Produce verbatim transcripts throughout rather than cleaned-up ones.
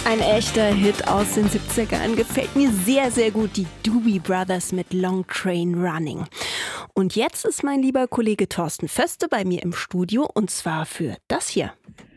Ein echter Hit aus den siebzigern. Gefällt mir sehr, sehr gut. Die Doobie Brothers mit Long Train Running. Und jetzt ist mein lieber Kollege Thorsten Föste bei mir im Studio. Und zwar für das hier.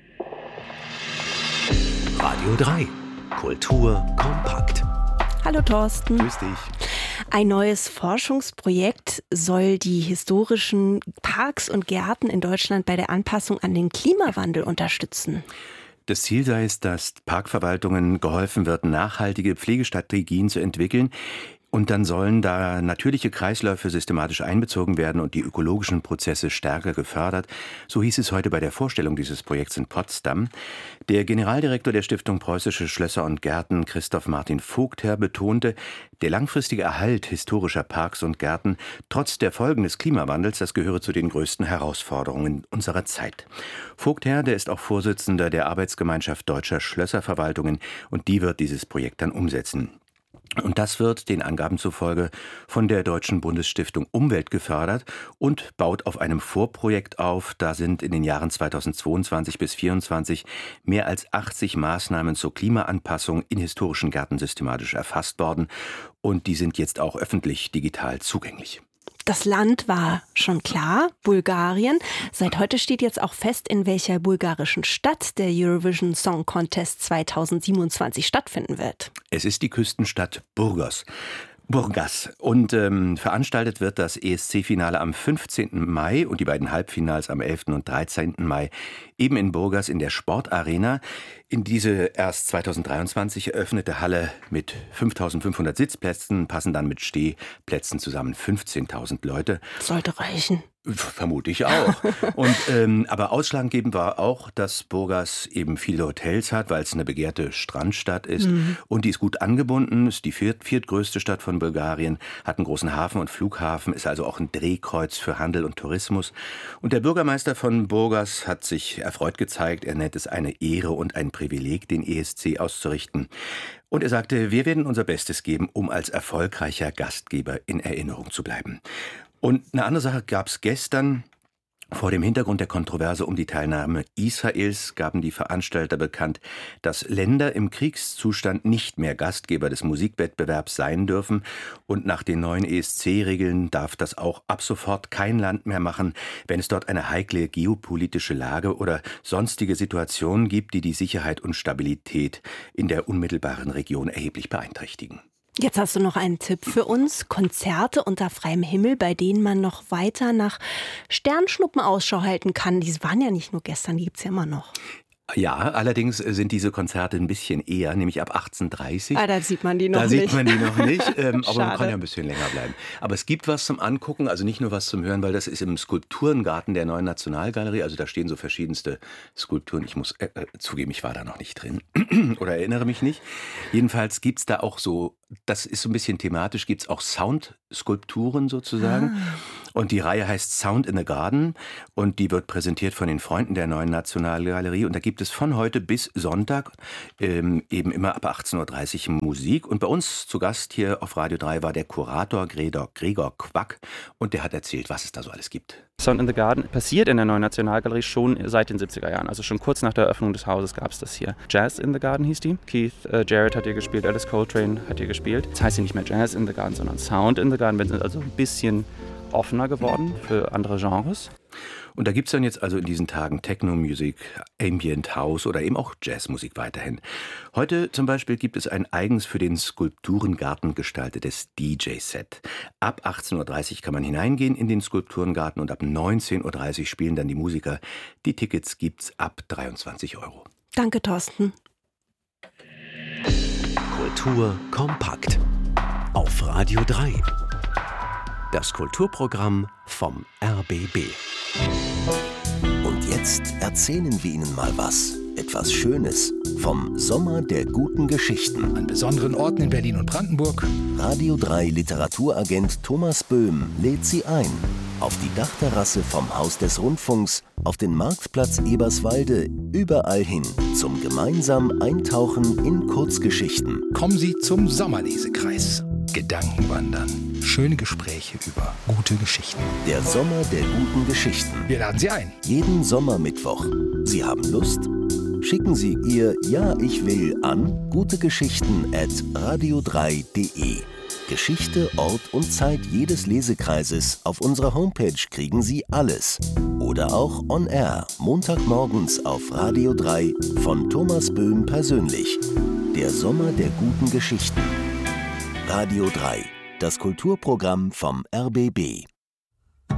Radio drei. Kultur kompakt. Hallo Thorsten. Grüß dich. Ein neues Forschungsprojekt soll die historischen Parks und Gärten in Deutschland bei der Anpassung an den Klimawandel unterstützen. Das Ziel sei es, dass Parkverwaltungen geholfen wird, nachhaltige Pflegestrategien zu entwickeln. Und dann sollen da natürliche Kreisläufe systematisch einbezogen werden und die ökologischen Prozesse stärker gefördert. So hieß es heute bei der Vorstellung dieses Projekts in Potsdam. Der Generaldirektor der Stiftung Preußische Schlösser und Gärten, Christoph Martin Vogtherr, betonte, der langfristige Erhalt historischer Parks und Gärten trotz der Folgen des Klimawandels, das gehöre zu den größten Herausforderungen unserer Zeit. Vogtherr, der ist auch Vorsitzender der Arbeitsgemeinschaft Deutscher Schlösserverwaltungen, und die wird dieses Projekt dann umsetzen. Und das wird den Angaben zufolge von der Deutschen Bundesstiftung Umwelt gefördert und baut auf einem Vorprojekt auf. Da sind in den Jahren zweitausendzweiundzwanzig bis zweitausendvierundzwanzig mehr als achtzig Maßnahmen zur Klimaanpassung in historischen Gärten systematisch erfasst worden. Und die sind jetzt auch öffentlich digital zugänglich. Das Land war schon klar, Bulgarien. Seit heute steht jetzt auch fest, in welcher bulgarischen Stadt der Eurovision Song Contest zweitausendsiebenundzwanzig stattfinden wird. Es ist die Küstenstadt Burgos. Burgas. Und ähm, veranstaltet wird das E S C-Finale am fünfzehnten Mai und die beiden Halbfinals am elften und dreizehnten Mai eben in Burgas in der Sportarena. In diese erst zweitausenddreiundzwanzig eröffnete Halle mit fünftausendfünfhundert Sitzplätzen passen dann mit Stehplätzen zusammen fünfzehntausend Leute. Sollte reichen. Vermute ich auch. Und, ähm, aber ausschlaggebend war auch, dass Burgas eben viele Hotels hat, weil es eine begehrte Strandstadt ist. Mhm. Und die ist gut angebunden, ist die viert, viertgrößte Stadt von Bulgarien, hat einen großen Hafen und Flughafen, ist also auch ein Drehkreuz für Handel und Tourismus. Und der Bürgermeister von Burgas hat sich erfreut gezeigt. Er nennt es eine Ehre und ein Privileg, den E S C auszurichten. Und er sagte, wir werden unser Bestes geben, um als erfolgreicher Gastgeber in Erinnerung zu bleiben. Und eine andere Sache gab es gestern. Vor dem Hintergrund der Kontroverse um die Teilnahme Israels gaben die Veranstalter bekannt, dass Länder im Kriegszustand nicht mehr Gastgeber des Musikwettbewerbs sein dürfen. Und nach den neuen E S C-Regeln darf das auch ab sofort kein Land mehr machen, wenn es dort eine heikle geopolitische Lage oder sonstige Situationen gibt, die die Sicherheit und Stabilität in der unmittelbaren Region erheblich beeinträchtigen. Jetzt hast du noch einen Tipp für uns. Konzerte unter freiem Himmel, bei denen man noch weiter nach Sternschnuppen Ausschau halten kann. Die waren ja nicht nur gestern, die gibt es ja immer noch. Ja, allerdings sind diese Konzerte ein bisschen eher, nämlich ab achtzehn Uhr dreißig. Ah, da sieht man die noch da nicht. Da sieht man die noch nicht, ähm, aber man kann ja ein bisschen länger bleiben. Aber es gibt was zum Angucken, also nicht nur was zum Hören, weil das ist im Skulpturengarten der Neuen Nationalgalerie. Also da stehen so verschiedenste Skulpturen. Ich muss äh, zugeben, ich war da noch nicht drin oder erinnere mich nicht. Jedenfalls gibt es da auch so, das ist so ein bisschen thematisch, gibt es auch Soundskulpturen sozusagen. Ah. Und die Reihe heißt Sound in the Garden und die wird präsentiert von den Freunden der Neuen Nationalgalerie. Und da gibt es von heute bis Sonntag ähm, eben immer ab achtzehn Uhr dreißig Musik. Und bei uns zu Gast hier auf Radio drei war der Kurator Gregor, Gregor Quack und der hat erzählt, was es da so alles gibt. Sound in the Garden passiert in der Neuen Nationalgalerie schon seit den siebziger Jahren. Also schon kurz nach der Eröffnung des Hauses gab es das hier. Jazz in the Garden hieß die. Keith äh, Jarrett hat hier gespielt, Alice Coltrane hat hier gespielt. Das heißt hier nicht mehr Jazz in the Garden, sondern Sound in the Garden. Wir sind also ein bisschen offener geworden für andere Genres. Und da gibt es dann jetzt also in diesen Tagen Techno-Musik, Ambient House oder eben auch Jazzmusik weiterhin. Heute zum Beispiel gibt es ein eigens für den Skulpturengarten gestaltetes D J-Set. Ab achtzehn Uhr dreißig kann man hineingehen in den Skulpturengarten und ab neunzehn Uhr dreißig spielen dann die Musiker. Die Tickets gibt's ab dreiundzwanzig Euro. Danke, Thorsten. Kultur kompakt auf Radio drei. Das Kulturprogramm vom R B B. Und jetzt erzählen wir Ihnen mal was. Etwas Schönes vom Sommer der guten Geschichten. An besonderen Orten in Berlin und Brandenburg. Radio drei Literaturagent Thomas Böhm lädt Sie ein. Auf die Dachterrasse vom Haus des Rundfunks, auf den Marktplatz Eberswalde, überall hin zum gemeinsamen Eintauchen in Kurzgeschichten. Kommen Sie zum Sommerlesekreis. Gedankenwandern. Schöne Gespräche über gute Geschichten. Der Sommer der guten Geschichten. Wir laden Sie ein. Jeden Sommermittwoch. Sie haben Lust? Schicken Sie Ihr Ja, ich will an gutegeschichten at radio drei punkt de. Geschichte, Ort und Zeit jedes Lesekreises. Auf unserer Homepage kriegen Sie alles. Oder auch on air, Montagmorgens auf Radio drei von Thomas Böhm persönlich. Der Sommer der guten Geschichten. Radio drei, das Kulturprogramm vom R B B.